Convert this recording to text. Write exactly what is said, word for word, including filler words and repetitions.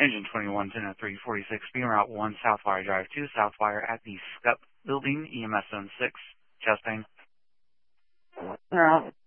Engine twenty-one, ten oh three forty-six, beam route one, Southwire Drive two, Southwire at the S C U P building, E M S zone six, Chastain. Yeah.